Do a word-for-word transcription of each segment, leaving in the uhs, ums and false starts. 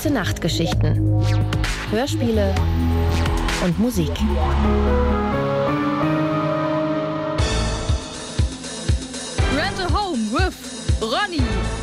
Gute Nachtgeschichten, Hörspiele und Musik. Rent a Home with Ronny.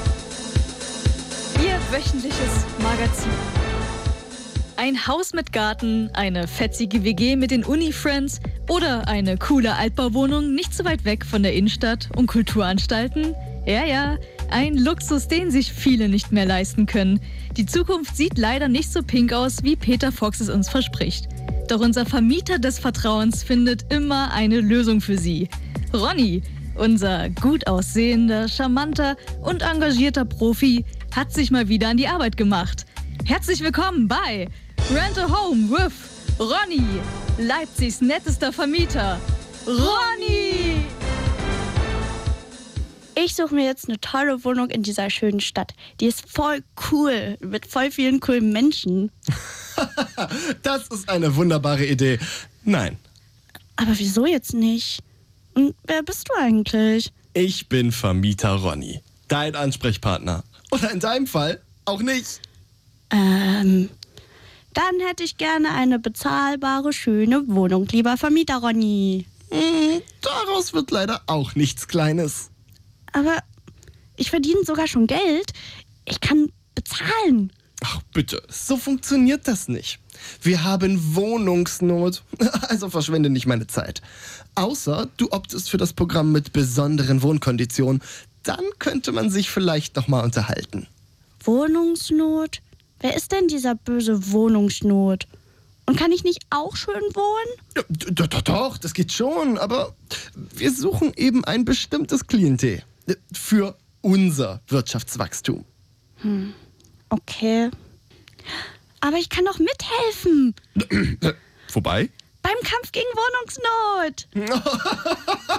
Ihr wöchentliches Magazin. Ein Haus mit Garten, eine fetzige W G mit den Uni-Friends oder eine coole Altbauwohnung nicht so weit weg von der Innenstadt und Kulturanstalten? Ja, ja, ein Luxus, den sich viele nicht mehr leisten können. Die Zukunft sieht leider nicht so pink aus, wie Peter Fox es uns verspricht. Doch unser Vermieter des Vertrauens findet immer eine Lösung für Sie. Ronny, unser gut aussehender, charmanter und engagierter Profi, hat sich mal wieder an die Arbeit gemacht. Herzlich willkommen bei Rent a Home with Ronny, Leipzigs nettester Vermieter, Ronny! Ich suche mir jetzt eine tolle Wohnung in dieser schönen Stadt. Die ist voll cool, mit voll vielen coolen Menschen. Das ist eine wunderbare Idee. Nein. Aber wieso jetzt nicht? Und wer bist du eigentlich? Ich bin Vermieter Ronny, dein Ansprechpartner. Oder in deinem Fall auch nicht. Ähm, dann hätte ich gerne eine bezahlbare, schöne Wohnung, lieber Vermieter Ronny. Hm, daraus wird leider auch nichts Kleines. Aber ich verdiene sogar schon Geld. Ich kann bezahlen. Ach bitte, so funktioniert das nicht. Wir haben Wohnungsnot, also verschwende nicht meine Zeit. Außer du optest für das Programm mit besonderen Wohnkonditionen. Dann könnte man sich vielleicht noch mal unterhalten. Wohnungsnot? Wer ist denn dieser böse Wohnungsnot? Und kann ich nicht auch schön wohnen? Ja, doch, doch, doch, das geht schon, aber wir suchen eben ein bestimmtes Klientel für unser Wirtschaftswachstum. Hm, okay. Aber ich kann doch mithelfen. Wobei? Beim Kampf gegen Wohnungsnot.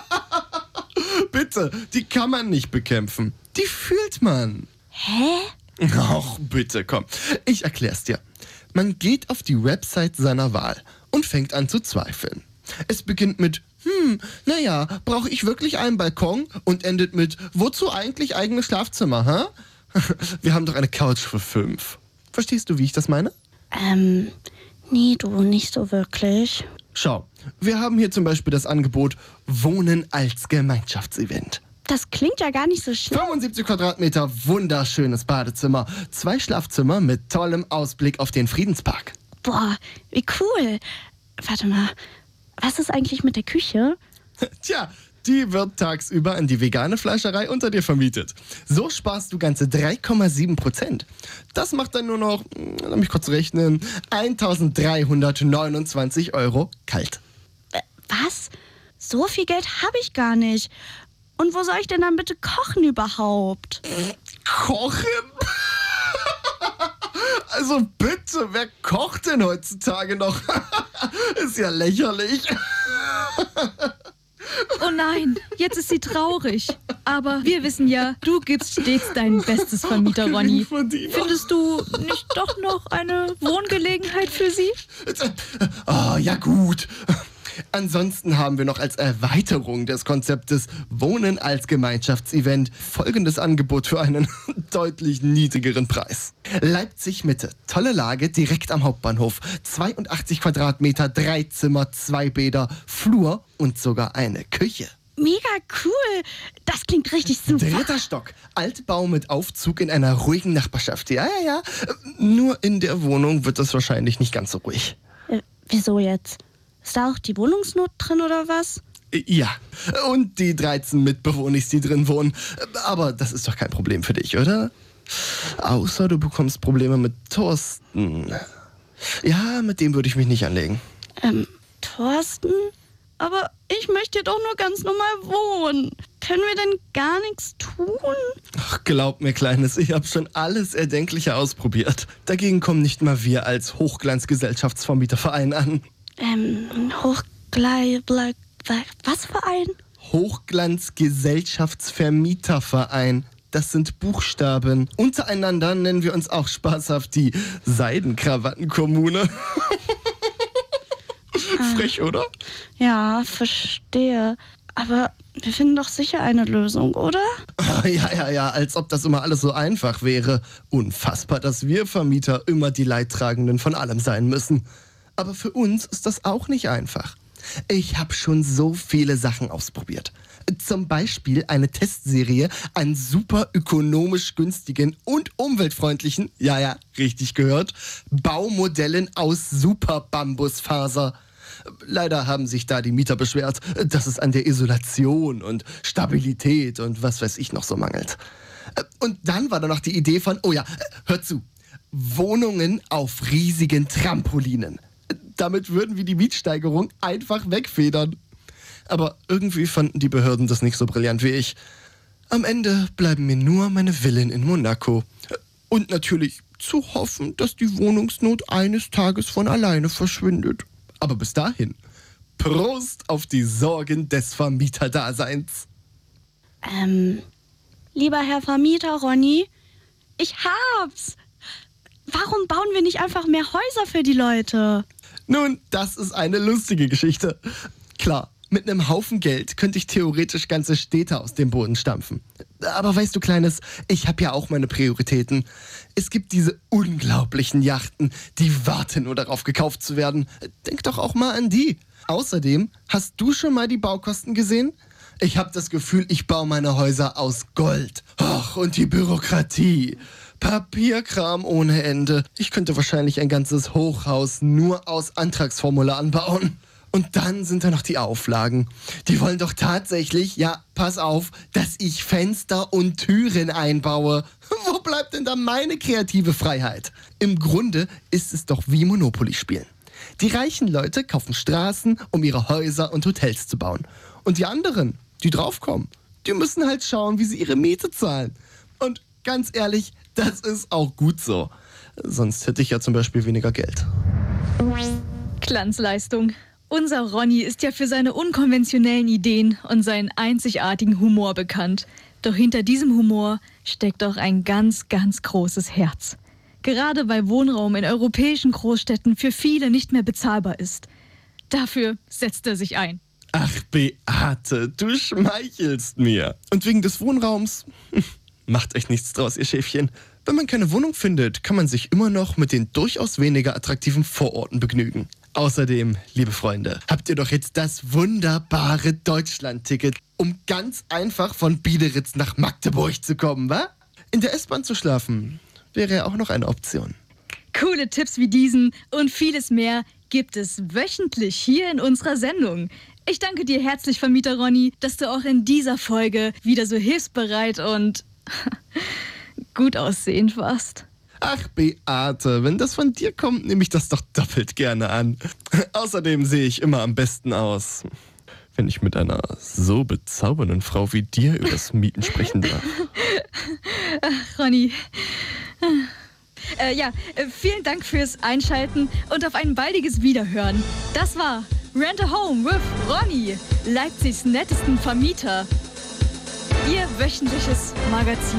Bitte, die kann man nicht bekämpfen. Die fühlt man. Hä? Ach, bitte, komm. Ich erklär's dir. Man geht auf die Website seiner Wahl und fängt an zu zweifeln. Es beginnt mit, hm, naja, brauche ich wirklich einen Balkon? Und endet mit, wozu eigentlich eigenes Schlafzimmer, hä? Wir haben doch eine Couch für fünf. Verstehst du, wie ich das meine? Ähm, nee, du, nicht so wirklich. Schau, wir haben hier zum Beispiel das Angebot Wohnen als Gemeinschaftsevent. Das klingt ja gar nicht so schlimm. fünfundsiebzig Quadratmeter, wunderschönes Badezimmer, zwei Schlafzimmer mit tollem Ausblick auf den Friedenspark. Boah, wie cool. Warte mal, was ist eigentlich mit der Küche? Tja, die wird tagsüber an die vegane Fleischerei unter dir vermietet. So sparst du ganze drei Komma sieben Prozent. Das macht dann nur noch, lass mich kurz rechnen, eintausenddreihundertneunundzwanzig Euro kalt. Was? So viel Geld habe ich gar nicht. Und wo soll ich denn dann bitte kochen überhaupt? Kochen? Also bitte, wer kocht denn heutzutage noch? Ist ja lächerlich. Oh nein, jetzt ist sie traurig. Aber wir wissen ja, du gibst stets dein Bestes, Vermieter Ronny. Findest du nicht doch noch eine Wohngelegenheit für sie? Oh, ja gut. Ansonsten haben wir noch als Erweiterung des Konzeptes Wohnen als Gemeinschaftsevent folgendes Angebot für einen deutlich niedrigeren Preis. Leipzig Mitte, tolle Lage direkt am Hauptbahnhof, zweiundachtzig Quadratmeter, drei Zimmer, zwei Bäder, Flur und sogar eine Küche. Mega cool, das klingt richtig super. Dritter Stock, Altbau mit Aufzug in einer ruhigen Nachbarschaft. Ja, ja, ja, nur in der Wohnung wird es wahrscheinlich nicht ganz so ruhig. Äh, wieso jetzt? Ist da auch die Wohnungsnot drin oder was? Ja, und die dreizehn Mitbewohner, die drin wohnen. Aber das ist doch kein Problem für dich, oder? Außer du bekommst Probleme mit Thorsten. Ja, mit dem würde ich mich nicht anlegen. Ähm, Thorsten? Aber ich möchte doch nur ganz normal wohnen. Können wir denn gar nichts tun? Ach, glaub mir, Kleines, ich habe schon alles Erdenkliche ausprobiert. Dagegen kommen nicht mal wir als Hochglanzgesellschaftsvermieterverein an. Ähm, Hochgleich... Was Verein? Hochglanzgesellschaftsvermieterverein. Das sind Buchstaben. Untereinander nennen wir uns auch spaßhaft die Seidenkrawattenkommune. Frech, oder? Ja, verstehe. Aber wir finden doch sicher eine Lösung, oder? Oh, ja, ja, ja, als ob das immer alles so einfach wäre. Unfassbar, dass wir Vermieter immer die Leidtragenden von allem sein müssen. Aber für uns ist das auch nicht einfach. Ich habe schon so viele Sachen ausprobiert. Zum Beispiel eine Testserie an super ökonomisch günstigen und umweltfreundlichen, ja, ja, richtig gehört, Baumodellen aus Super-Bambusfaser. Leider haben sich da die Mieter beschwert, dass es an der Isolation und Stabilität und was weiß ich noch so mangelt. Und dann war da noch die Idee von, oh ja, hört zu, Wohnungen auf riesigen Trampolinen. Damit würden wir die Mietsteigerung einfach wegfedern. Aber irgendwie fanden die Behörden das nicht so brillant wie ich. Am Ende bleiben mir nur meine Villen in Monaco. Und natürlich zu hoffen, dass die Wohnungsnot eines Tages von alleine verschwindet. Aber bis dahin, Prost auf die Sorgen des Vermieterdaseins. Ähm, lieber Herr Vermieter Ronny, ich hab's. Warum bauen wir nicht einfach mehr Häuser für die Leute? Nun, das ist eine lustige Geschichte. Klar, mit einem Haufen Geld könnte ich theoretisch ganze Städte aus dem Boden stampfen. Aber weißt du, Kleines, ich habe ja auch meine Prioritäten. Es gibt diese unglaublichen Yachten, die warten nur darauf, gekauft zu werden. Denk doch auch mal an die. Außerdem, hast du schon mal die Baukosten gesehen? Ich habe das Gefühl, ich baue meine Häuser aus Gold. Och, und die Bürokratie. Papierkram ohne Ende. Ich könnte wahrscheinlich ein ganzes Hochhaus nur aus Antragsformularen bauen. Und dann sind da noch die Auflagen. Die wollen doch tatsächlich, ja, pass auf, dass ich Fenster und Türen einbaue. Wo bleibt denn da meine kreative Freiheit? Im Grunde ist es doch wie Monopoly spielen. Die reichen Leute kaufen Straßen, um ihre Häuser und Hotels zu bauen. Und die anderen, die draufkommen, die müssen halt schauen, wie sie ihre Miete zahlen. Und ganz ehrlich, das ist auch gut so. Sonst hätte ich ja zum Beispiel weniger Geld. Glanzleistung. Unser Ronny ist ja für seine unkonventionellen Ideen und seinen einzigartigen Humor bekannt. Doch hinter diesem Humor steckt auch ein ganz, ganz großes Herz. Gerade weil Wohnraum in europäischen Großstädten für viele nicht mehr bezahlbar ist. Dafür setzt er sich ein. Ach, Beate, du schmeichelst mir. Und wegen des Wohnraums? Macht euch nichts draus, ihr Schäfchen. Wenn man keine Wohnung findet, kann man sich immer noch mit den durchaus weniger attraktiven Vororten begnügen. Außerdem, liebe Freunde, habt ihr doch jetzt das wunderbare Deutschland-Ticket, um ganz einfach von Biederitz nach Magdeburg zu kommen, wa? In der S-Bahn zu schlafen wäre ja auch noch eine Option. Coole Tipps wie diesen und vieles mehr gibt es wöchentlich hier in unserer Sendung. Ich danke dir herzlich, Vermieter Ronny, dass du auch in dieser Folge wieder so hilfsbereit und gut aussehend warst. Ach, Beate, wenn das von dir kommt, nehme ich das doch doppelt gerne an. Außerdem sehe ich immer am besten aus, wenn ich mit einer so bezaubernden Frau wie dir über das Mieten sprechen darf. Ach, Ronny. Äh, ja, äh, vielen Dank fürs Einschalten und auf ein baldiges Wiederhören. Das war Rent a Home with Ronny, Leipzigs nettesten Vermieter. Ihr wöchentliches Magazin.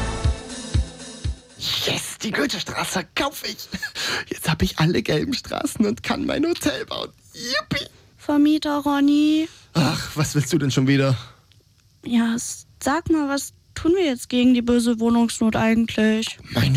Yes, die Goethestraße kaufe ich. Jetzt habe ich alle gelben Straßen und kann mein Hotel bauen. Yippie. Vermieter Ronny. Ach, was willst du denn schon wieder? Ja, sag mal, was tun wir jetzt gegen die böse Wohnungsnot eigentlich? Meine